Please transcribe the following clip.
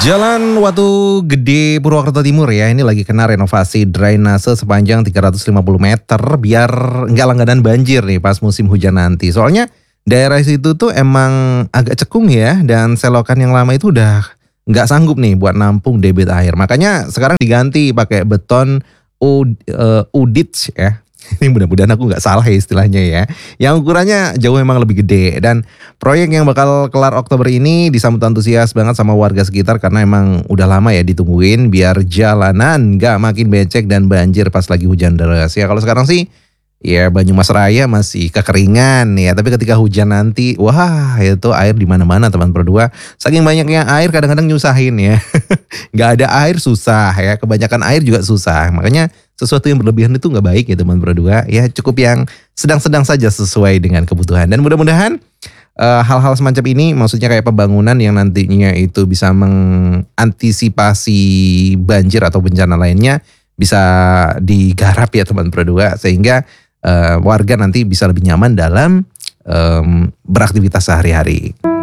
Jalan Watu Gede Purwokerto Timur ya, ini lagi kena renovasi drainase sepanjang 350 meter biar nggak langganan banjir nih pas musim hujan nanti. Soalnya daerah situ tuh emang agak cekung ya, dan selokan yang lama itu udah nggak sanggup nih buat nampung debit air. Makanya sekarang diganti pakai beton udits ya. Ini mudah-mudahan aku nggak salah ya istilahnya ya. Yang ukurannya jauh emang lebih gede, dan proyek yang bakal kelar Oktober ini disambut antusias banget sama warga sekitar karena emang udah lama ya ditungguin biar jalanan nggak makin becek dan banjir pas lagi hujan deras. Ya kalau sekarang sih ya Banyumas Raya masih kekeringan ya, tapi ketika hujan nanti wah itu air di mana-mana teman berdua. Saking banyaknya air kadang-kadang nyusahin ya. Nggak ada air susah ya, kebanyakan air juga susah. Makanya sesuatu yang berlebihan itu nggak baik ya teman berdua. Ya cukup yang sedang-sedang saja sesuai dengan kebutuhan. Dan mudah-mudahan hal-hal semacam ini, maksudnya kayak pembangunan yang nantinya itu bisa mengantisipasi banjir atau bencana lainnya, bisa digarap ya teman berdua, sehingga warga nanti bisa lebih nyaman dalam beraktivitas sehari-hari.